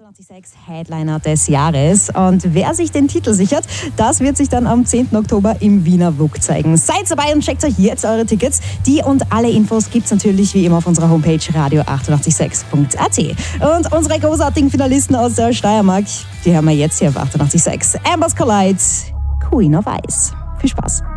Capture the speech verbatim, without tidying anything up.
achtundachtzig Komma sechs Headliner des Jahres. Und wer sich den Titel sichert, das wird sich dann am zehnten Oktober im Wiener W U K zeigen. Seid dabei und checkt euch jetzt eure Tickets. Die und alle Infos gibt's natürlich wie immer auf unserer Homepage radio achtundachtzig Komma sechs punkt a t. Und unsere großartigen Finalisten aus der Steiermark, die hören wir jetzt hier auf achtundachtzig Komma sechs. Ambers Collide, Queen of Ice. Viel Spaß.